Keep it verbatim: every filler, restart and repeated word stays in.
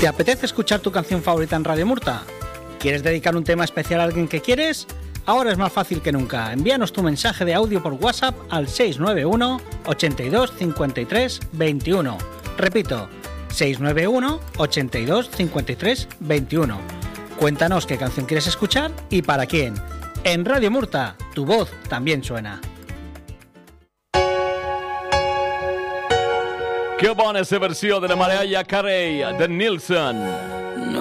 ¿Te apetece escuchar tu canción favorita en Radio Murta? ¿Quieres dedicar un tema especial a alguien que quieres? Ahora es más fácil que nunca. Envíanos tu mensaje de audio por WhatsApp al seis nueve uno, ochenta y dos, cincuenta y tres, veintiuno. Repito, seis nueve uno, ochenta y dos, cincuenta y tres, veintiuno. Cuéntanos qué canción quieres escuchar y para quién. En Radio Murta, tu voz también suena. Che buona questa versione della Mariah Carey, del Nilsson.